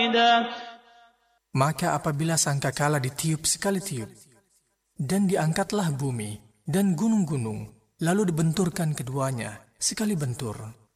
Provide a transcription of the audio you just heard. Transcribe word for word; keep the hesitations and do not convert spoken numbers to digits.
واحدا. Maka apabila sangkakala ditiup sekali tiup, dan diangkatlah bumi dan gunung-gunung, lalu dibenturkan keduanya sekali bentur.